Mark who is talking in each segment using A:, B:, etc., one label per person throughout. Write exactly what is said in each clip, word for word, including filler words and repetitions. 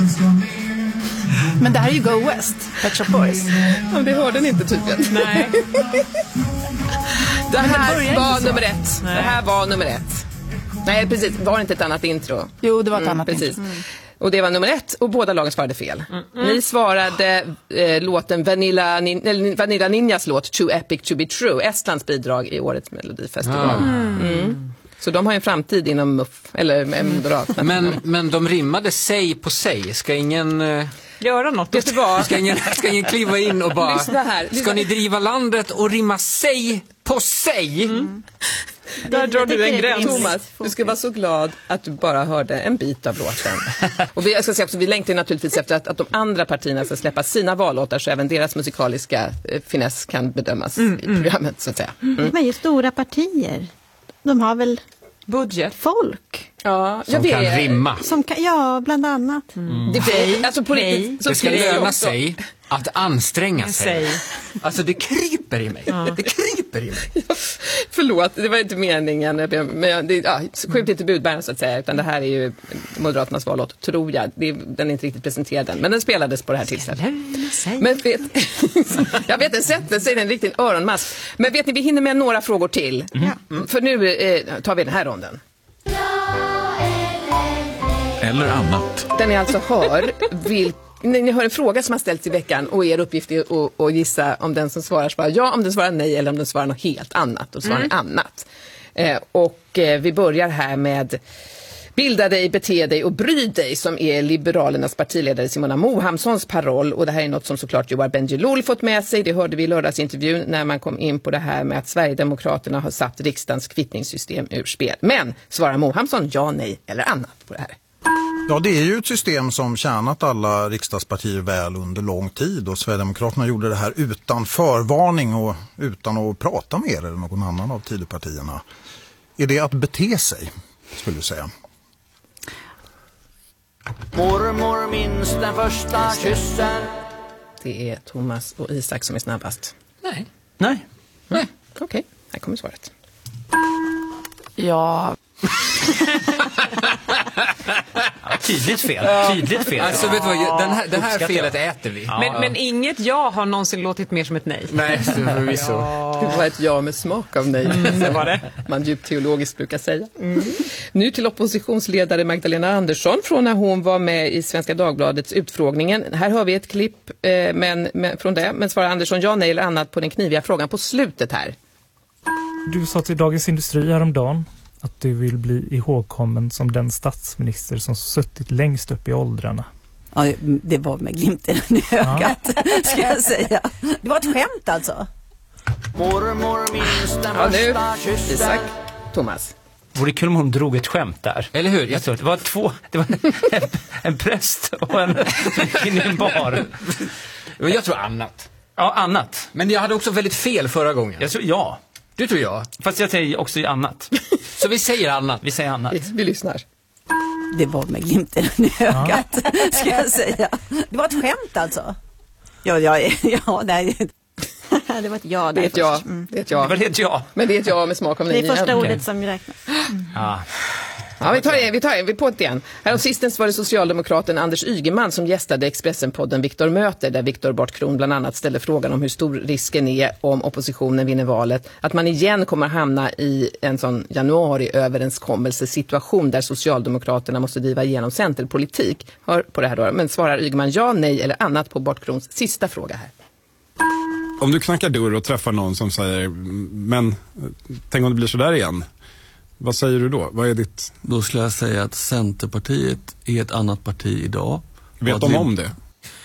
A: Men det här är ju Go West, Pet Shop Boys.
B: Ja, det hörde ni inte tydligen.
C: Nej.
B: Det här var nummer ett. Nej. Det här var nummer ett. Nej, precis. Var det inte ett annat intro?
A: Jo, det var ett
B: mm,
A: annat
B: precis.
A: intro. Mm.
B: Och det var nummer ett och båda lagen svarade fel. Mm. Mm. Ni svarade eh, låten Vanilla, Nin- Vanilla Ninjas låt Too Epic to be True. Estlands bidrag i årets Melodifestival. Mm. Mm. Så de har en framtid inom M U F, eller med Moderaterna.
D: Men, men de rimmade sig på sig. Ska ingen... Uh...
C: göra något.
B: Vet du vad?
D: Ska ingen, ska ingen kliva in och bara...
B: Lyssna här. Lyssna.
D: Ska ni driva landet och rimma sig på sig?
B: Mm.
C: Där drar du en gräns.
B: Thomas, du ska vara så glad att du bara hörde en bit av låten. Och vi, jag ska säga också, vi längtar naturligtvis efter att, att de andra partierna ska släppa sina vallåtar så även deras musikaliska eh, finess kan bedömas mm, i programmet, så att säga.
E: Mm. Men ju stora partier, de har väl
C: budget.
E: Folk.
B: Ja,
D: som kan vet. rimma.
E: Som kan, ja, bland annat.
B: Mm. Det, Hej. Alltså på
D: Hej.
B: riktigt, så
D: det ska löna sig att anstränga sig.
C: sig.
D: Alltså det kryper i mig. Ja. Det kryper i mig.
B: Ja, förlåt, det var inte meningen. Men det, ja, skjut inte budbäraren så att säga. Utan det här är ju Moderaternas vallåt, tror jag. Det, den är inte riktigt presenterad än. Men den spelades på det här tillfället. Men vet, jag vet inte, sätter sig en riktig öronmask. Men vet ni, vi hinner med några frågor till. Mm. Mm. För nu eh, tar vi den här ronden.
F: Eller annat.
B: Den är alltså hör vilk, ni hör en fråga som har ställts i veckan och er uppgift är att, att gissa om den som svarar svarar ja, om den svarar nej eller om den svarar något helt annat och svarar mm. annat. Eh, och eh, vi börjar här med bilda dig, bete dig och bry dig, som är Liberalernas partiledare Simona Mohamssons paroll. Och det här är något som såklart Joar Bendjelloul fått med sig. Det hörde vi i lördagsintervjun när man kom in på det här med att Sverigedemokraterna har satt riksdagens kvittningssystem ur spel. Men svarar Mohamsson ja, nej eller annat på det här?
G: Ja, det är ju ett system som tjänat alla riksdagspartier väl under lång tid, och Sverigedemokraterna gjorde det här utan förvarning och utan att prata med er eller någon annan av Tidöpartierna. Är det att bete sig, skulle du säga?
H: Mormor minns den första kyssen.
B: Det är Thomas och Isak som är snabbast.
D: Nej.
G: Nej.
B: Nej. Okej, okay. Här kommer svaret.
A: Ja...
I: ja, tydligt fel. Tydligt fel.
D: Alltså vet du vad, den här, det här felet äter vi.
C: Ja. Men, men inget ja har någonsin låtit mer som ett nej.
D: Nej, förvisso.
B: Ja. Det var ett ja med smak av nej.
C: Mm, det var det.
B: Man djupt teologiskt brukar säga. Mm. Nu till oppositionsledare Magdalena Andersson från när hon var med i Svenska Dagbladets utfrågningen. Här har vi ett klipp eh, men, men, från det. Men svarar Andersson ja, nej eller annat på den kniviga frågan på slutet här.
J: Du sa till Dagens Industri häromdagen att du vill bli ihågkommen som den statsminister som suttit längst upp i åldrarna.
E: Ja, det var med glimten i ögat, ja. Ska jag säga. Det var ett skämt alltså.
H: Mormor minns den
B: ja, nu,
H: första kyssen.
B: Isak, Thomas.
I: Vore kul om hon drog ett skämt där.
D: Eller hur?
I: Jag tror, det var två, det var en, en präst och en in i en bar.
D: Jag tror annat.
I: Ja, annat.
D: Men jag hade också väldigt fel förra gången.
I: Jag tror ja.
D: Du tror jag.
I: Fast jag säger också annat.
D: Så vi säger annat.
I: Vi säger annat.
B: Vi, vi lyssnar.
E: Det var med glimten i ögat, ja. Ska jag säga. Det var ett skämt alltså. Ja, ja, ja, nej. Det var ett ja.
B: Det är ett ja. Mm. Det är ett ja.
I: Det är ett ja.
B: Men det är ett ja med smak av nej.
E: Det är första
B: igen.
E: ordet
I: okay.
E: som räknas. Mm.
I: Ja.
B: Ja, vi tar det, vi tar det, vi på det igen. Här sistens var det socialdemokraten Anders Ygeman som gästade Expressen-podden Viktor möter, där Viktor Bartkron bland annat ställde frågan om hur stor risken är om oppositionen vinner valet. Att man igen kommer hamna i en sån januari-överenskommelsesituation där Socialdemokraterna måste driva igenom centerpolitik. Hör på det här då. Men svarar Ygeman ja, nej eller annat på Bartkrons sista fråga här.
F: Om du knackar dörr och träffar någon som säger men tänk om det blir så där igen. Vad säger du då? Vad är ditt...
K: Då skulle jag säga att Centerpartiet är ett annat parti idag.
F: Vet de vi... om det?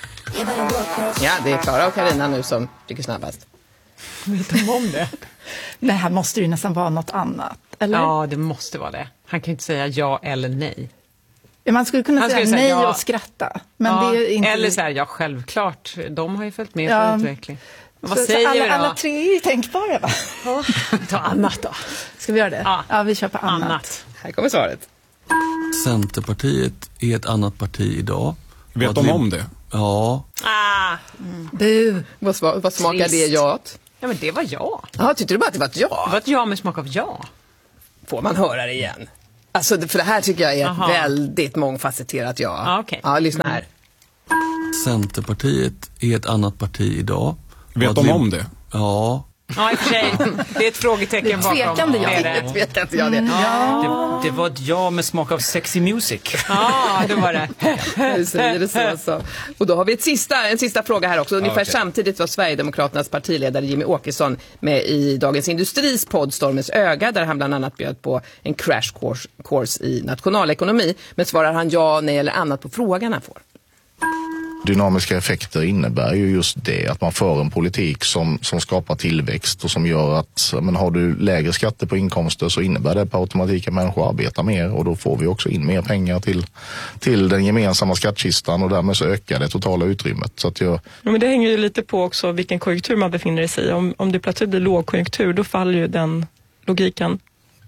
B: Ja, det är Klara och Carina nu som tycker snabbast.
C: Vet de om det?
A: Det här måste ju nästan vara något annat, eller?
C: Ja, det måste vara det. Han kan ju inte säga ja eller nej.
A: Man skulle kunna
C: Han
A: säga,
C: säga
A: nej
C: ja.
A: och skratta. Men
C: Ja,
A: det är inte...
C: eller så här, ja självklart. De har ju följt med
A: Ja.
C: på utveckling. Men vad
A: så,
C: säger
A: så alla,
C: vi då?
A: alla tre är ju tänkbara, va?
C: Ja. Ta annat då.
A: Ska vi göra det?
C: Ja,
A: ja vi kör på annat.
C: annat.
B: Här kommer svaret.
K: Centerpartiet är ett annat parti idag.
F: Vet de
K: vi...
F: om det?
K: Ja.
C: Ah.
A: Mm. Bu.
B: Vad, sma- vad smakar
C: Trist.
B: det jaet?
C: Ja, men det var ja.
B: Ja, tyckte du bara att det var ett ja?
C: Det var ett ja med smak av ja.
B: Får man höra det igen? Alltså, för det här tycker jag är ett
C: Aha.
B: väldigt mångfacetterat ja.
C: Ja, okej.
B: Ja, lyssna här.
K: Centerpartiet är ett annat parti idag.
F: Vet de om det?
K: Ja.
C: Ja, i och för sig. Det är ett frågetecken bakom.
A: Tvekande ja.
C: Det är det.
B: Det vet jag inte jag det.
I: Det, det var ett ja med smak av sexy music.
C: Ja, det var det.
B: Nu säger det så, så. Och då har vi ett sista, en sista fråga här också. Ungefär
F: okej.
B: samtidigt var Sverigedemokraternas partiledare Jimmy Åkesson med i Dagens Industris podd Stormens öga, där han bland annat bjöd på en crash course, course i nationalekonomi. Men svarar han ja, nej eller annat på frågan han får?
L: Dynamiska effekter innebär ju just det, att man för en politik som, som skapar tillväxt och som gör att, men har du lägre skatter på inkomster så innebär det på automatik att människor arbetar mer, och då får vi också in mer pengar till, till den gemensamma skattkistan, och därmed så ökar det totala utrymmet. Så att jag...
M: Ja, men det hänger ju lite på också vilken konjunktur man befinner sig i. Om, om det plötsligt blir lågkonjunktur, då faller ju den logiken.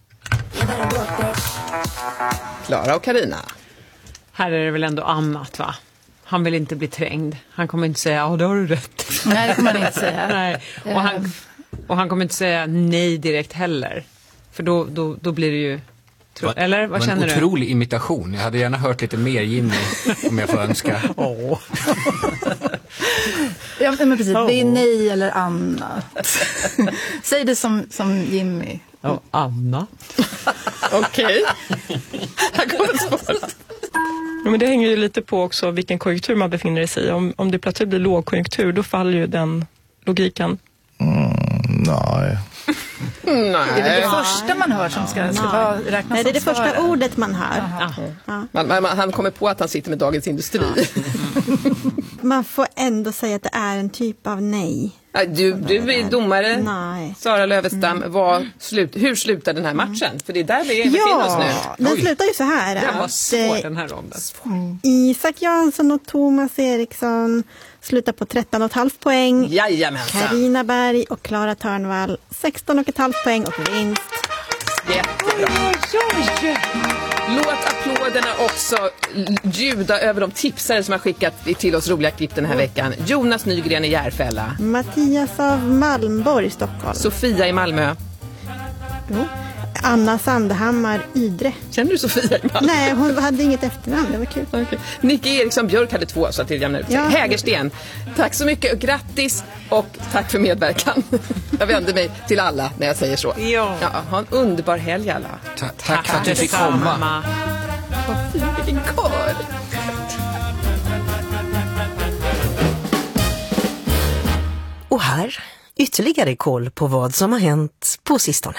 B: Klara och Carina.
C: Här är det väl ändå annat, va? Han vill inte bli trängd. Han kommer inte säga, ja, då har du rätt.
A: Nej, det kommer han inte säga.
C: Nej. Och, han, och han kommer inte säga nej direkt heller. För då, då, då blir det ju... Tro,
D: Va,
C: eller vad känner du?
D: En otrolig imitation. Jag hade gärna hört lite mer Jimmy om jag får önska.
C: Åh.
A: Ja, men precis. Det är nej eller annat. Säg det som, som Jimmy.
C: Ja, Anna.
B: Okej. Här kommer svaret.
M: Ja, men det hänger ju lite på också vilken konjunktur man befinner sig i. Om, om det plötsligt blir lågkonjunktur, då faller ju den logikan.
L: Mm, nej.
B: Nej.
A: Det är det första man hör som ska, ska vara, räknas
N: Nej, det är det
A: som
N: första
A: svaret.
N: ordet man hör.
B: Ja. Man, man, han kommer på att han sitter med Dagens Industri.
N: Man får ändå säga att det är en typ av nej.
B: Du, du är domare,
N: Nej.
B: Sara Lövestam. Mm. Vad slut, hur slutar den här matchen? För det är där vi befinner oss nu.
N: Den slutar ju så här.
C: Den var
N: att,
C: svår, den här ronden.
N: Isak Jansson och Thomas Eriksson slutar på tretton komma fem poäng.
B: Jajamensan.
N: Carina Berg och Klara Törnvall sexton komma fem poäng och vinst.
B: Jättebra. Låt applåderna också ljuda över de tipsare som har skickat till oss roliga klipp den här veckan. Jonas Nygren i Järfälla.
N: Mattias av Malmborg, Stockholm.
B: Sofia i Malmö.
N: Jo. Anna Sandhammar, Ydre.
B: Känner du Sofia i Malmö?
N: Nej, hon hade inget efternamn, det var kul.
B: Okay. Nicky Eriksson Björk hade två, så att det jämnar ut sig.
N: Ja.
B: Hägersten, tack så mycket och grattis och tack för medverkan. Jag vänder mig till alla när jag säger så.
C: Ja.
B: Ja, ha en underbar helg alla.
D: Ta- tack för att du fick komma.
B: Vad fin, vilken kör.
O: Och här ytterligare koll på vad som har hänt på sistone.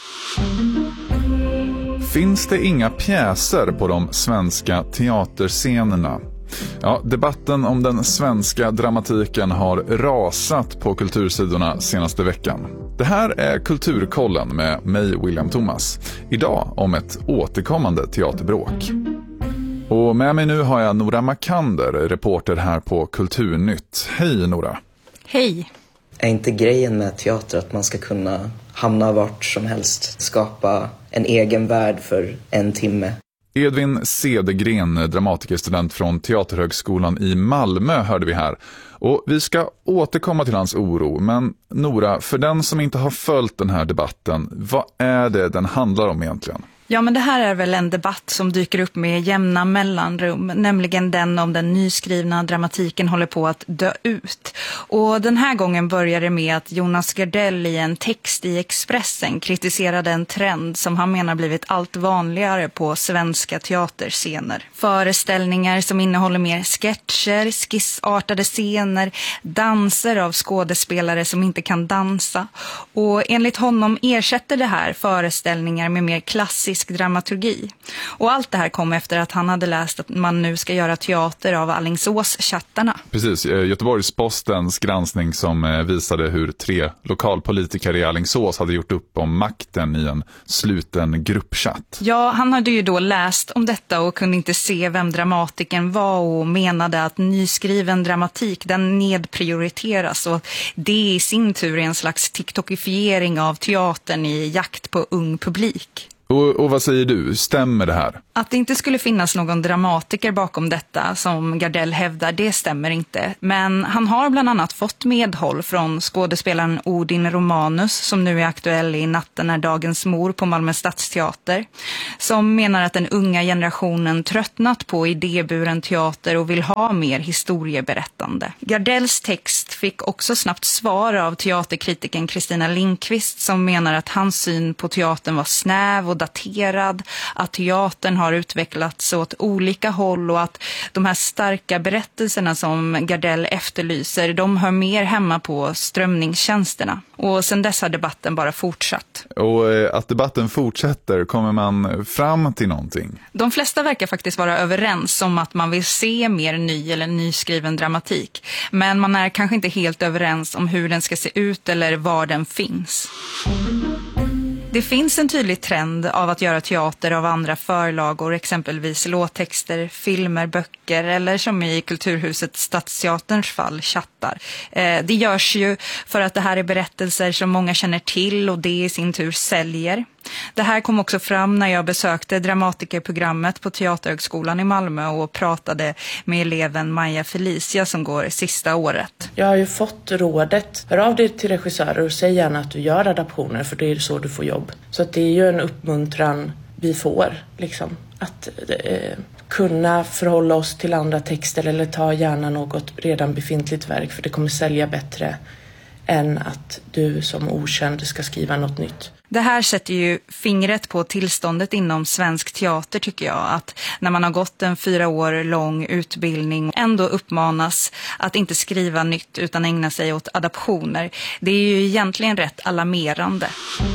P: Finns det inga pjäser på de svenska teaterscenerna? Ja, debatten om den svenska dramatiken har rasat på kultursidorna senaste veckan. Det här är Kulturkollen med mig, William Thomas. Idag om ett återkommande teaterbråk. Och med mig nu har jag Nora Makander, reporter här på Kulturnytt. Hej Nora.
Q: Hej. Är inte grejen med teater att man ska kunna hamna vart som helst, skapa en egen värld för en timme?
P: Edvin Cedergren, dramatikerstudent från Teaterhögskolan i Malmö, hörde vi här. Och vi ska återkomma till hans oro, men Nora, för den som inte har följt den här debatten, vad är det den handlar om egentligen?
R: Ja, men det här är väl en debatt som dyker upp med jämna mellanrum, nämligen den om den nyskrivna dramatiken håller på att dö ut. Och den här gången börjar det med att Jonas Gardell i en text i Expressen kritiserade en trend som han menar blivit allt vanligare på svenska teaterscener. Föreställningar som innehåller mer sketcher, skissartade scener, danser av skådespelare som inte kan dansa. Och enligt honom ersätter det här föreställningar med mer klassisk dramaturgi. Och allt det här kom efter att han hade läst att man nu ska göra teater av Alingsås-chattarna.
P: Precis, Göteborgs-Postens granskning som visade hur tre lokalpolitiker i Alingsås hade gjort upp om makten i en sluten gruppchatt.
R: Ja, han hade ju då läst om detta och kunde inte se vem dramatiken var och menade att nyskriven dramatik den nedprioriteras och det i sin tur är en slags TikTokifiering av teatern i jakt på ung publik.
P: Och, och vad säger du? Stämmer det här?
R: Att det inte skulle finnas någon dramatiker bakom detta som Gardell hävdar, det stämmer inte. Men han har bland annat fått medhåll från skådespelaren Odin Romanus som nu är aktuell i Natten är dagens mor på Malmö stadsteater. Som menar att den unga generationen tröttnat på idéburen teater och vill ha mer historieberättande. Gardells text fick också snabbt svar av teaterkritiken Kristina Lindqvist som menar att hans syn på teatern var snäv och daterad, att teatern har utvecklats åt olika håll och att de här starka berättelserna som Gardell efterlyser, de hör mer hemma på strömningstjänsterna. Och sen dess har debatten bara fortsatt.
P: Och att debatten fortsätter, kommer man fram till någonting?
R: De flesta verkar faktiskt vara överens om att man vill se mer ny eller nyskriven dramatik. Men man är kanske inte helt överens om hur den ska se ut eller var den finns. Det finns en tydlig trend av att göra teater av andra förlagor, exempelvis låttexter, filmer, böcker eller som i Kulturhuset Stadsteaterns fall, chattar. Eh, det görs ju för att det här är berättelser som många känner till och det i sin tur säljer. Det här kom också fram när jag besökte dramatikerprogrammet på Teaterhögskolan i Malmö och pratade med eleven Maja Felicia som går sista året.
S: Jag har ju fått rådet, hör av dig till regissörer och säg gärna att du gör adaptioner för det är så du får jobb. Så att det är ju en uppmuntran vi får, liksom, att eh, kunna förhålla oss till andra texter eller ta gärna något redan befintligt verk för det kommer sälja bättre än att du som okänd ska skriva något nytt.
R: Det här sätter ju fingret på tillståndet inom svensk teater tycker jag. Att när man har gått en fyra år lång utbildning ändå uppmanas att inte skriva nytt utan ägna sig åt adaptioner. Det är ju egentligen rätt alarmerande.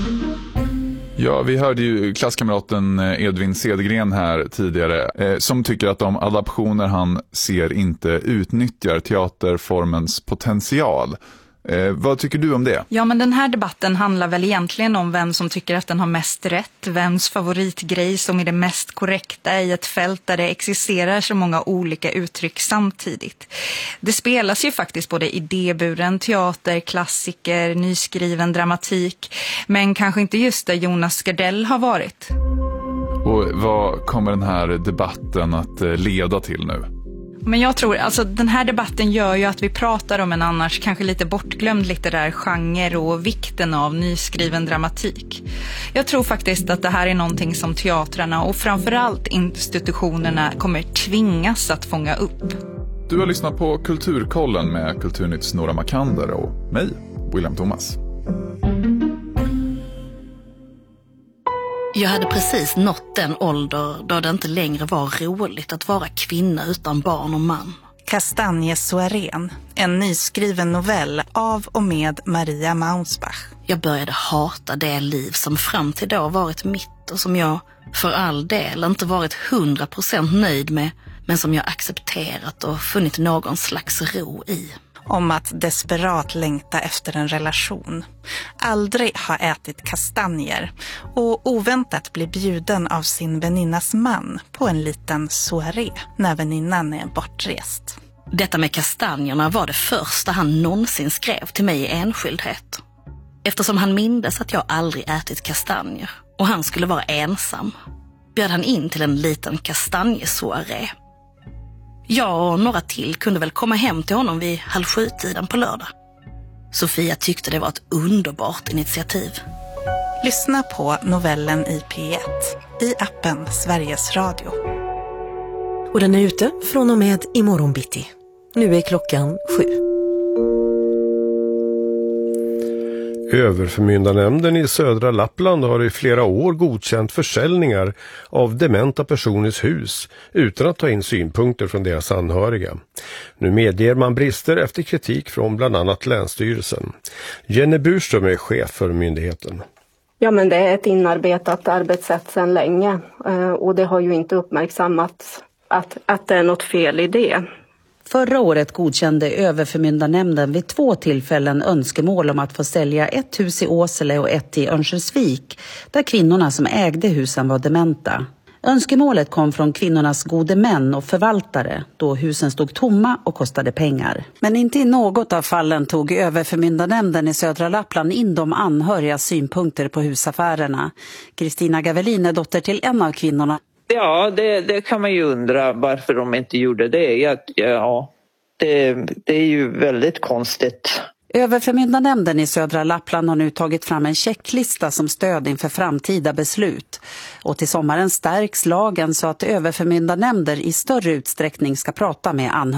P: Ja, vi hörde ju klasskamraten Edvin Cedergren här tidigare eh, som tycker att de adaptioner han ser inte utnyttjar teaterformens potential. Eh, vad tycker du om det?
R: Ja, men den här debatten handlar väl egentligen om vem som tycker att den har mest rätt, vems favoritgrej som är det mest korrekta i ett fält där det existerar så många olika uttryck samtidigt. Det spelas ju faktiskt både idéburen teater, klassiker, nyskriven dramatik, men kanske inte just där Jonas Gardell har varit.
P: Och vad kommer den här debatten att leda till nu?
R: Men jag tror, alltså den här debatten gör ju att vi pratar om en annars kanske lite bortglömd litterär genre och vikten av nyskriven dramatik. Jag tror faktiskt att det här är någonting som teatrarna och framförallt institutionerna kommer tvingas att fånga upp.
P: Du har lyssnat på Kulturkollen med Kulturnytts Nora Makander och mig, William Thomas.
T: Jag hade precis nått den ålder då det inte längre var roligt att vara kvinna utan barn och man.
U: Kastanjesoarén, en nyskriven novell av och med Maria Maunsbach.
T: Jag började hata det liv som fram till då varit mitt och som jag för all del inte varit hundra procent nöjd med, men som jag accepterat och funnit någon slags ro i.
U: Om att desperat längta efter en relation, aldrig ha ätit kastanjer och oväntat bli bjuden av sin väninnas man på en liten soaré när väninnan är bortrest.
T: Detta med kastanjerna var det första han någonsin skrev till mig i enskildhet. Eftersom han mindes att jag aldrig ätit kastanjer och han skulle vara ensam, bjöd han in till en liten kastanjesoaré. Jag och några till kunde väl komma hem till honom vid halv sju-tiden på lördag. Sofia tyckte det var ett underbart initiativ.
U: Lyssna på novellen i P ett i appen Sveriges Radio.
O: Och den är ute från och med imorgon bitti. Nu är klockan sju.
V: Överförmyndarnämnden i södra Lappland har i flera år godkänt försäljningar av dementa personers hus utan att ta in synpunkter från deras anhöriga. Nu medger man brister efter kritik från bland annat Länsstyrelsen. Jenny Burström är chef för myndigheten.
W: Ja, men det är ett inarbetat arbetssätt sedan länge och det har ju inte uppmärksammats att, att det är något fel i det.
X: Förra året godkände överförmyndarnämnden vid två tillfällen önskemål om att få sälja ett hus i Åsele och ett i Örnsköldsvik, där kvinnorna som ägde husen var dementa. Önskemålet kom från kvinnornas gode män och förvaltare då husen stod tomma och kostade pengar. Men inte i något av fallen tog överförmyndarnämnden i södra Lappland in de anhöriga synpunkter på husaffärerna. Kristina Gavelin är dotter till en av kvinnorna.
E: Ja, det, det kan man ju undra varför de inte gjorde det. Ja, ja det, det är ju väldigt konstigt.
X: Överförmyndarnämnden i södra Lappland har nu tagit fram en checklista som stöd inför framtida beslut. Och till sommaren stärks lagen så att överförmyndarnämnder i större utsträckning ska prata med anhöriga.